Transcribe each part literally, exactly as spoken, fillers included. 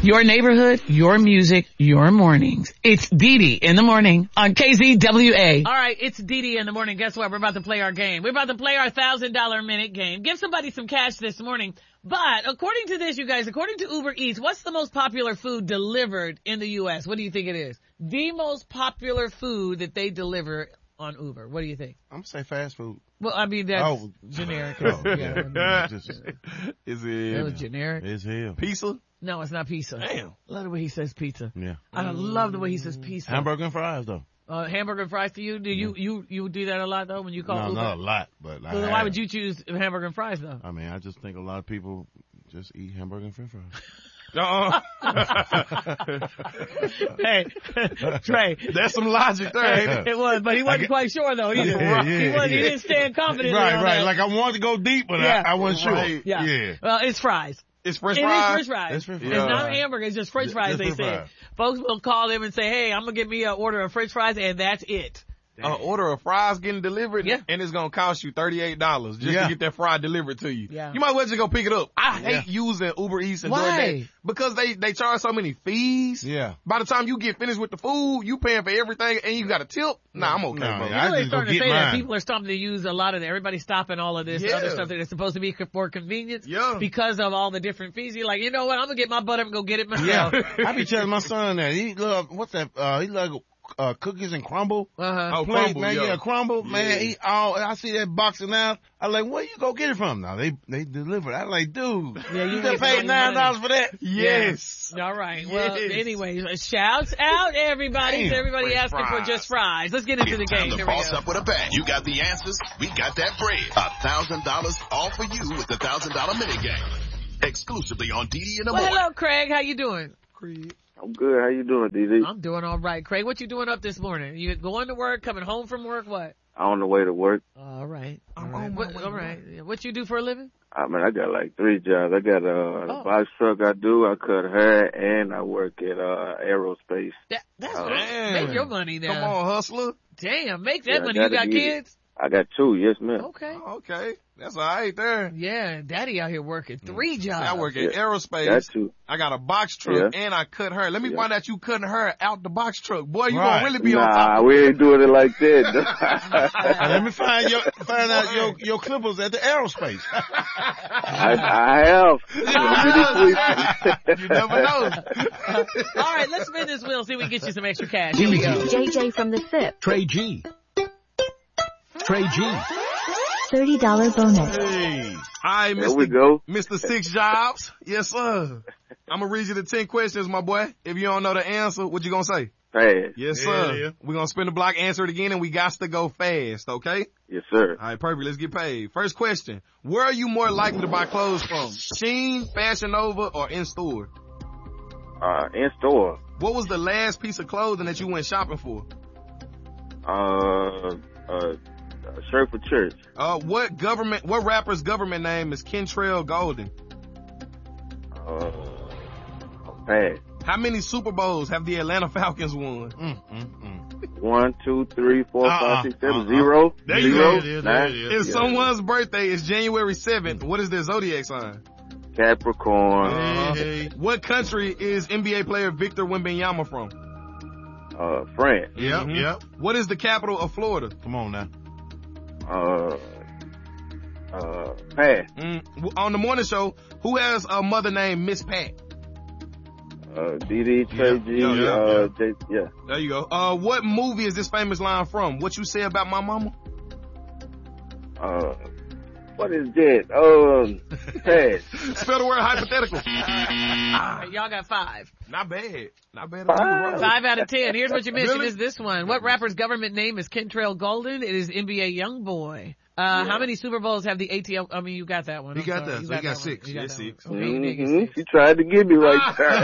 Your neighborhood, your music, your mornings. It's Dee Dee in the morning on K Z W A. All right, it's Dee Dee in the morning. Guess what? We're about to play our game. We're about to play our one thousand dollars minute game. Give somebody some cash this morning. But according to this, you guys, according to Uber Eats, what's the most popular food delivered in the U S? What do you think it is? The most popular food that they deliver on Uber. What do you think? I'm gonna say fast food. Well, I mean, that's oh. generic. Oh, yeah, I mean, just, Is it? that was generic. it's hell. Pizza? No, it's not pizza. Damn. Love the way he says pizza. Yeah. I love the way he says pizza. Hamburger and fries though. Uh, hamburger and fries to you? Do you, you, you do that a lot though when you call No, Uber? not a lot, but So I then have. why would you choose hamburger and fries though? I mean, I just think a lot of people just eat hamburger and french fries. Uh-uh. Hey, Trey. That's some logic there, ain't it? It was, but he wasn't get- quite sure though. He, Yeah, didn't, yeah, he, wasn't, he yeah. didn't stand confidently Right, on right. that. Like I wanted to go deep, but Yeah. I, I wasn't Right. sure. Yeah. Yeah. Well, it's fries. It's French It is fries. French fries. It's French It's fries. not hamburger. It's just French fries. Just They French said. fries. Folks will call them and say, "Hey, I'm gonna get me an order of French fries," and that's it. An order of fries getting delivered, Yeah. and it's gonna cost you thirty-eight dollars just Yeah. to get that fry delivered to you. Yeah. You might as well just go pick it up. I Yeah. hate using Uber Eats and Why? DoorDash because they, they charge so many fees. Yeah. By the time you get finished with the food, you paying for everything and you got a tip. Nah, I'm okay, No, bro. yeah, I People are just go starting to get say that mine. people are starting to use a lot of that. Everybody's stopping all of this Yeah. other stuff that is supposed to be for convenience Yeah. because of all the different fees. You're like, you know what? I'm gonna get my butt up and go get it myself. Yeah. I be telling my son that he love what's that? Uh, he love uh, cookies and crumble. Uh-huh. Oh, Plate, crumble, man, yeah. yeah, crumble, man. Yeah. He all I see that box now. I like, where you go get it from? Now they they deliver. I like, dude, Yeah, you you ain't just paid spending nine money. dollars for that. Yes. All right. Well, Yes. anyways, shouts out everybody. Damn. Everybody French asking for fries. just fries. Let's get into the game. Time to Here we boss go. up with a bang. You got the answers. We got that bread. A thousand dollars all for you with the thousand dollar minute game. Exclusively on D D in the Well, morning. hello, Craig. How you doing? I'm good. How you doing, D D? I'm doing all right. Craig, what you doing up this morning? You going to work, coming home from work, what? On the way to work. All right. All I'm right. on my What, way all to right. Yeah, what you do for a living? I mean, I got like three jobs. I got uh, Oh. a box truck I do. I cut hair, and I work at uh, aerospace. That, that's Oh. make your money now. Come on, hustler. Damn, make that Yeah, money. You gotta got get it. kids? I got two. Yes, ma'am. Okay. Okay. That's all right there. Yeah, daddy out here working three jobs. I work at Yeah. aerospace. Got two. I got a box truck Yeah. and I cut her. Let me Yeah. find out you cutting her out the box truck. Boy, you Right. gonna really be on top Nah, of we ain't doing it like that. And let me find your find out your your clippers at the aerospace. I, I have. You never know. All right, let's spin this wheel, see if we can get you some extra cash. Here we go. J J from the S I P. Trey G. Trey G. thirty dollars bonus. Hey. Hi, There we Mister go. Mister Six Jobs. Yes, sir. I'm gonna read you the ten questions, my boy. If you don't know the answer, what you gonna say? Fast. Yes, Yeah, sir. yeah. We're gonna spin the block, answer it again, and we got to go fast, okay? Yes, sir. All right, perfect. Let's get paid. First question. Where are you more likely to buy clothes from? Shein, Fashion Nova, or in-store? Uh, in store. What was the last piece of clothing that you went shopping for? Uh, uh, a shirt for church. Uh, what government, what rapper's government name is Kentrell Golden? Uh, pass. How many Super Bowls have the Atlanta Falcons won? Mm, mm, mm. One, two, three, four, Uh-uh, five, six, seven, uh-uh. zero. There you Zero, go. There it is, there it nine. is. If someone's birthday is January seventh, what is their zodiac sign? Capricorn. Hey, hey. What country is N B A player Victor Wembanyama from? Uh, France. Yep, Mhm. yep. What is the capital of Florida? Come on now. Uh, uh, pass. Mm. w- On the morning show, who has a mother named Miss Pat? Uh, D D, Trey Yeah, G, yeah, yeah, uh, J, yeah. There you go. Uh, what movie is this famous line from? What you say about my mama? Uh, what is that? Um, pass. Spell the word hypothetical. All right, y'all got five. Not bad. Not bad. Five. Five out of ten. Here's what you missed. Really? Is this one. What rapper's government name is Kentrell Golden? It is N B A Youngboy. Uh, how many Super Bowls have the A T L? I mean, you got that one. He I'm got sorry. that. You So he got that six. one. You Yeah, that six. one. Okay, you did get Mm-hmm. six. She tried to get me right there.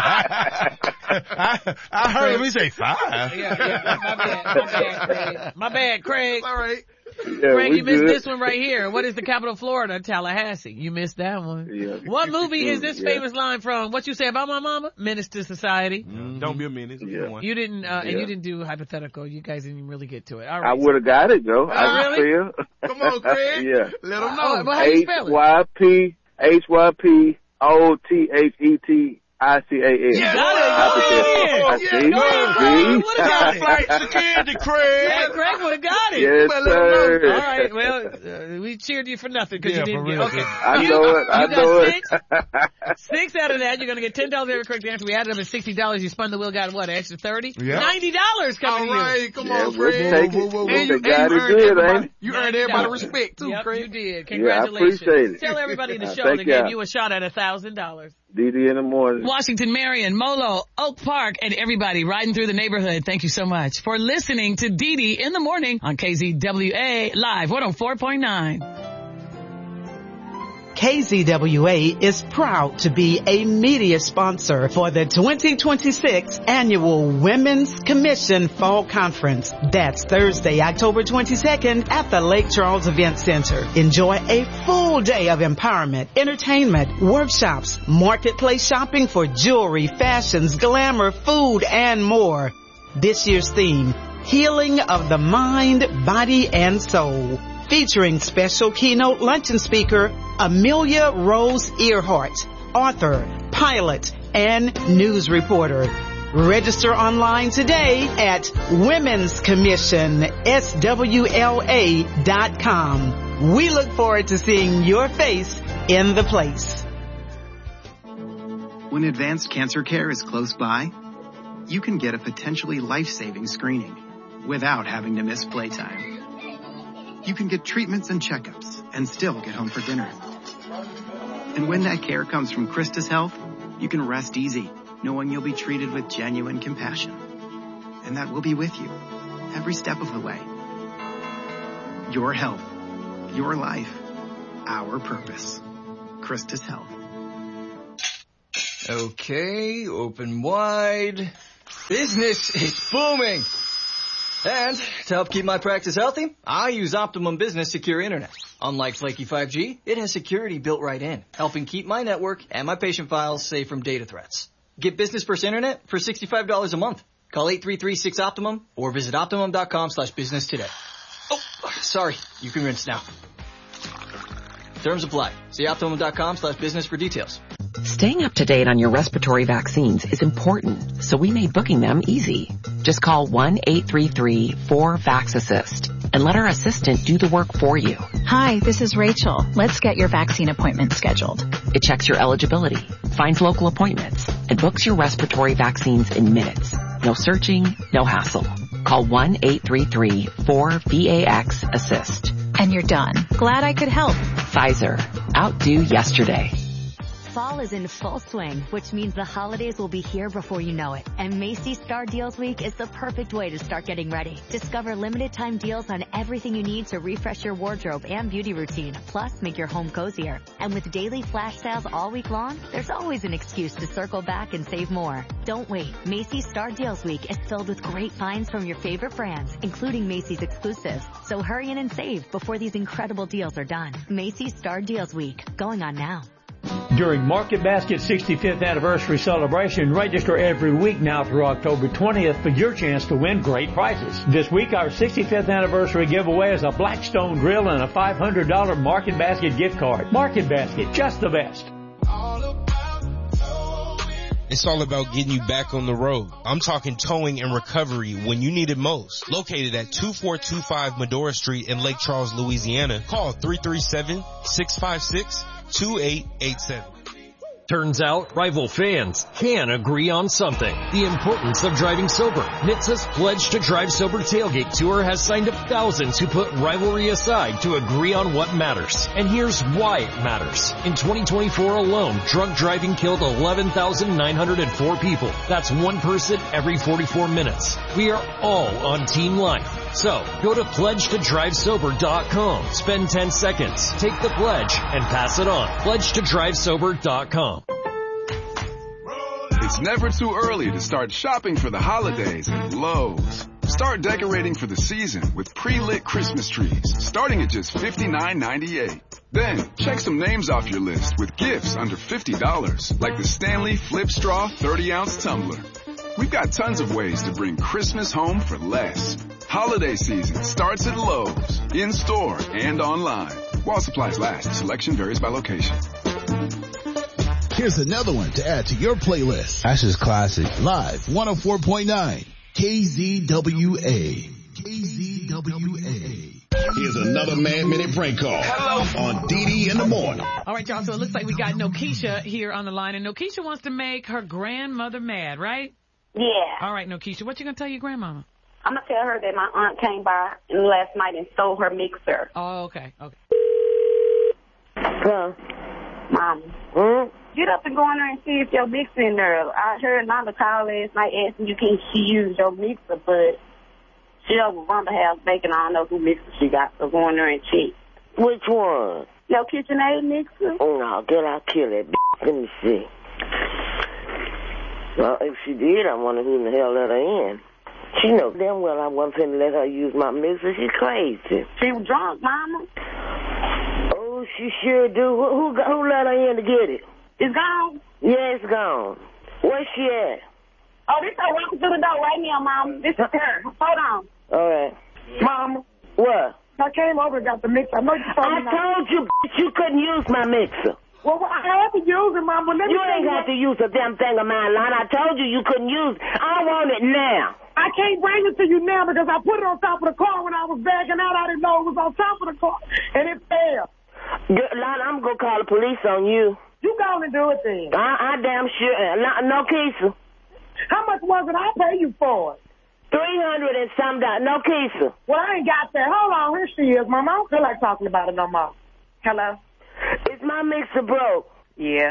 I, I heard him say five. Yeah, yeah. My bad. My bad, Craig. My bad, Craig. All right. Yeah, Craig, we you missed good. this one right here. What is the capital of Florida? Tallahassee. You missed that one. Yeah. What movie is this Yeah. famous line from? What you say about my mama? Menace to Society. Mm, Don't be a menace. Yeah. Come on. You didn't, uh, and Yeah. you didn't do hypothetical. You guys didn't really get to it. All I right. would have got it though. I Oh, just really? feel. Come on, Craig. Yeah. Let them Oh, know. well, how you H spell it? Y P H Y P O T H E T I C A N. Yeah, got it. I Yeah. see. Go ahead, Craig. You would've got it. Flights again to Craig. Hey, Craig would have got it. Yes, sir. All right, well, uh, we cheered you for nothing because Yeah, you didn't for get real. okay. I you, know it. I you know got it. six. Six out of that, you're going to get ten dollars every correct answer. We added up at sixty dollars. You spun the wheel, got what, an extra thirty? Yeah. ninety dollars coming All to you. right, come Yeah, on, we'll Craig. take Whoa, it. whoa, whoa, And you, The and God you is earned good, everybody, ain't it? you earned everybody respect too, Yep, Craig. you did. Yeah, I Congratulations. appreciate it. Tell everybody in the Uh, show thank that gave y'all. you a shot at a thousand dollars. D D in the morning. Washington, Marion, Molo, Oak Park, and everybody riding through the neighborhood. Thank you so much for listening to Dee Dee in the Morning on K Z W A Live one oh four point nine. K Z W A is proud to be a media sponsor for the twenty twenty-six Annual Women's Commission Fall Conference. That's Thursday, October twenty-second at the Lake Charles Event Center. Enjoy a full day of empowerment, entertainment, workshops, marketplace shopping for jewelry, fashions, glamour, food, and more. This year's theme, Healing of the Mind, Body, and Soul. Featuring special keynote luncheon speaker, Amelia Rose Earhart, author, pilot, and news reporter. Register online today at women's commission s w l a dot com. We look forward to seeing your face in the place. When advanced cancer care is close by, you can get a potentially life-saving screening without having to miss playtime. You can get treatments and checkups and still get home for dinner. And when that care comes from Christus Health, you can rest easy, knowing you'll be treated with genuine compassion. And that we'll be with you every step of the way. Your health, your life, our purpose. Christus Health. Okay, open wide. Business is booming. And to help keep my practice healthy, I use Optimum Business Secure Internet. Unlike flaky five G, it has security built right in, helping keep my network and my patient files safe from data threats. Get Business First Internet for sixty-five dollars a month. Call eight three three six Optimum or visit Optimum.com slash business today. Oh, sorry. You can rinse now. Terms apply. See Optimum.com slash business for details. Staying up to date on your respiratory vaccines is important, so we made booking them easy. Just call one eight three three four vax assist and let our assistant do the work for you. Hi, this is Rachel. Let's get your vaccine appointment scheduled. It checks your eligibility, finds local appointments, and books your respiratory vaccines in minutes. No searching, no hassle. Call one eight three three four vax assist. And you're done. Glad I could help. Pfizer. Outdo yesterday. Fall is in full swing, which means the holidays will be here before you know it. And Macy's Star Deals Week is the perfect way to start getting ready. Discover limited time deals on everything you need to refresh your wardrobe and beauty routine, plus make your home cozier. And with daily flash sales all week long, there's always an excuse to circle back and save more. Don't wait. Macy's Star Deals Week is filled with great finds from your favorite brands, including Macy's exclusives. So hurry in and save before these incredible deals are done. Macy's Star Deals Week, going on now. During Market Basket's sixty-fifth anniversary celebration, register every week now through October twentieth for your chance to win great prizes. This week, our sixty-fifth anniversary giveaway is a Blackstone grill and a five hundred dollars Market Basket gift card. Market Basket, just the best. It's all about getting you back on the road. I'm talking towing and recovery when you need it most. Located at two four two five Medora Street in Lake Charles, Louisiana. Call three three seven, six five six, two eight eight seven. Turns out, rival fans can agree on something. The importance of driving sober. N H T S A's Pledge to Drive Sober Tailgate Tour has signed up thousands who put rivalry aside to agree on what matters. And here's why it matters. In twenty twenty-four alone, drunk driving killed eleven thousand nine hundred four people. That's one person every forty-four minutes. We are all on Team Life. So, go to pledge to drive sober dot com. Spend ten seconds, take the pledge, and pass it on. pledge to drive sober dot com. It's never too early to start shopping for the holidays at Lowe's. Start decorating for the season with pre-lit Christmas trees, starting at just fifty-nine ninety-eight. Then, check some names off your list with gifts under fifty dollars, like the Stanley Flip Straw thirty ounce tumbler. We've got tons of ways to bring Christmas home for less. Holiday season starts at Lowe's, in-store and online. While supplies last, selection varies by location. Here's another one to add to your playlist. That's just classic. Live one oh four point nine K Z W A. K Z W A. Here's another Mad Minute prank call. Hello. On D D in the morning. All right, y'all. So it looks like we got Nokisha here on the line, and Nokisha wants to make her grandmother mad, right? Yeah. All right, Nokisha, what you gonna tell your grandmama? I'm gonna tell her that my aunt came by last night and stole her mixer. Oh, okay. Okay. Well, Mom, hmm? Get up and go in there and see if your mixer in there. I heard Nana call last night asking you can she use your mixer, but she over Wonder House baking. I don't know who mixer she got, so go in there and check. Which one? Your KitchenAid mixer? Oh, no, girl, I'll kill that bitch. Let me see. Well, if she did, I wonder who in the hell let her in. She knows damn well I wasn't finna let her use my mixer. She's crazy. She was drunk, Mama. Oh, she sure do. Who, who, who let her in to get it? It's gone? Yeah, it's gone. Where's she at? Oh, this her walking through the door right now, Mama. This is her. Hold on. All right. Mama. What? I came over and got the mixer. I know you told I me told you, bitch, you couldn't use my mixer. Well, I had to use it, Mama. Let you me ain't got to use a damn thing of mine, Lon. I told you you couldn't use it. I want it now. I can't bring it to you now because I put it on top of the car when I was backing out. I didn't know it was on top of the car, and it fell. Lon, I'm going to call the police on you. You go and do it then. I, I damn sure. No, no Keisha. How much was it? I'll pay you for it. Three hundred and some dollars. No Keisha. Well, I ain't got that. Hold on. Here she is, Mama. I don't feel like talking about it no more. Hello? Is my mixer broke? Yeah.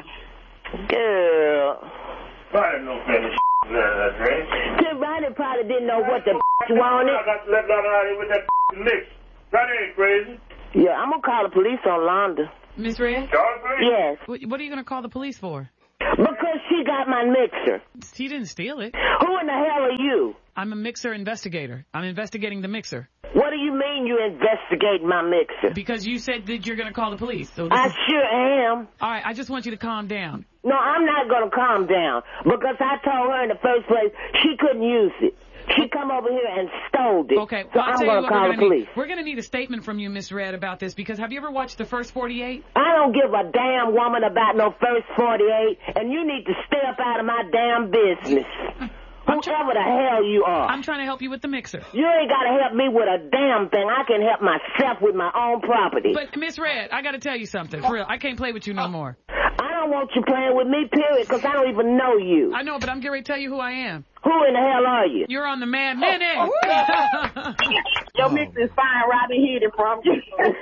Girl. I didn't know that shit. Tim Ronnie probably didn't know what the bitch wanted. I got to let Lana out here with that mix. That ain't crazy. Yeah, I'm going to call the police on Londa. Miss Red? Yes. What, what are you going to call the police for? Because she got my mixer. She didn't steal it. Who in the hell are you? I'm a mixer investigator. I'm investigating the mixer. What do you mean you investigate my mixer? Because you said that you're going to call the police. So I is... sure am. All right, I just want you to calm down. No, I'm not going to calm down. Because I told her in the first place she couldn't use it. She come over here and stole it. Okay, so well, I'm going to call the police. Need. We're going to need a statement from you, Miss Red, about this, because have you ever watched The First forty-eight? I don't give a damn woman about no First forty-eight, and you need to stay up out of my damn business. Whoever the hell you are. I'm trying to help you with the mixer. You ain't got to help me with a damn thing. I can help myself with my own property. But, Miss Red, I got to tell you something. For real, I can't play with you no more. I don't want you playing with me, period, because I don't even know you. I know, but I'm getting ready to tell you who I am. Who in the hell are you? You're on the Mad Minute. Oh, oh. Your mix is fine. Robin hid it from you.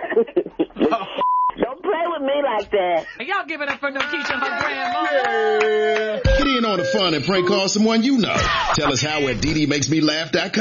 Don't play with me like that. Y'all give it up for Nokisha and her grandma. Get in on the fun and prank call someone you know. Tell us how at D D makes me laugh dot com.